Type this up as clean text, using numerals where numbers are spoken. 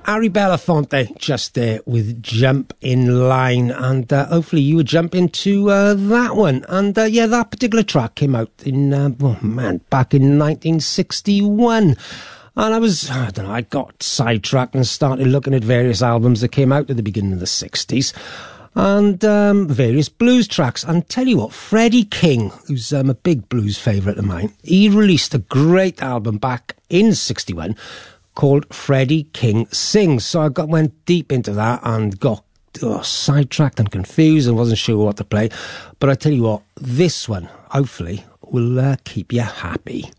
Harry Belafonte just there with Jump in Line, and hopefully you would jump into that one. And that particular track came out in back in 1961, and I got sidetracked and started looking at various albums that came out at the beginning of the 60s and various blues tracks. And tell you what, Freddie King, who's a big blues favourite of mine, he released a great album back in 61 called Freddie King Sings. So I went deep into that and got sidetracked and confused and wasn't sure what to play. But I tell you what, this one hopefully will keep you happy.